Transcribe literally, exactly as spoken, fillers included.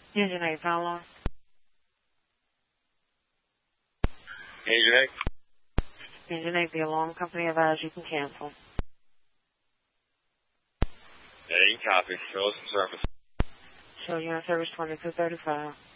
Engine eight, how long? Engine eight. Engine eight, the alarm company advised you can cancel. Yeah, you can copy. Show us some service. Show you on service twenty-two thirty-five.